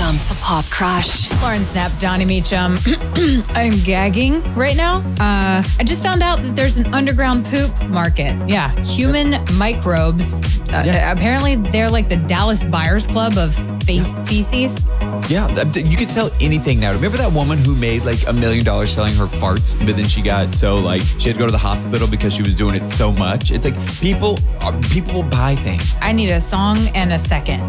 Welcome to Pop Crush. Lauren Snap, Donnie Meacham. I'm gagging right now. I just found out that there's an underground poop market. Yeah, human microbes. Apparently, they're like the Dallas Buyers Club of feces. Yeah, you could sell anything now. Remember that woman who made like $1 million selling her farts, but then she got she had to go to the hospital because she was doing it so much. It's like people will buy things. I need a song and a second.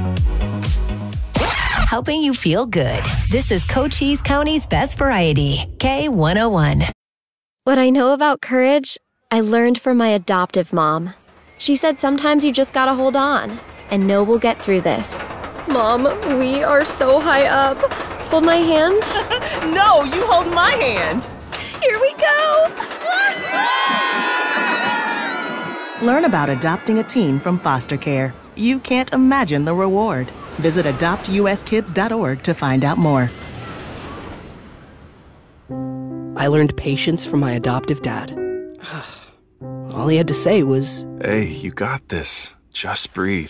Helping you feel good. This is Cochise County's best variety, K101. What I know about courage, I learned from my adoptive mom. She said sometimes you just gotta hold on and know we'll get through this. Mom, we are so high up. Hold my hand. No, you hold my hand. Here we go. Learn about adopting a teen from foster care. You can't imagine the reward. Visit adoptuskids.org to find out more. I learned patience from my adoptive dad. All he had to say was, "Hey, you got this. Just breathe."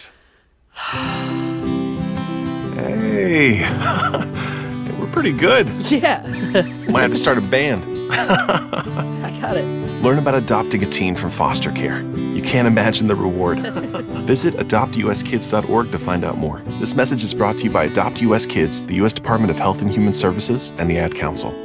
Hey, we're pretty good. yeah, Might have to start a band. I got it. Learn about adopting a teen from foster care. You can't imagine the reward. Visit adoptuskids.org to find out more. This message is brought to you by Adopt US Kids, the U.S. Department of Health and Human Services, and the Ad Council.